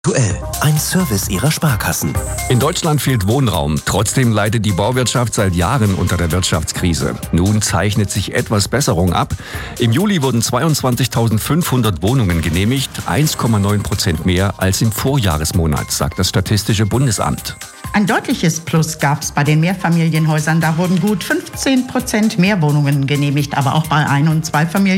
Aktuell, ein Service Ihrer Sparkassen. In Deutschland fehlt Wohnraum. Trotzdem leidet die Bauwirtschaft seit Jahren unter der Wirtschaftskrise. Nun zeichnet sich etwas Besserung ab. Im Juli wurden 22.500 Wohnungen genehmigt, 1,9% mehr als im Vorjahresmonat, sagt das Statistische Bundesamt. Ein deutliches Plus gab es bei den Mehrfamilienhäusern. Da wurden gut 15% mehr Wohnungen genehmigt, aber auch bei Ein- und Zweifamilienhäusern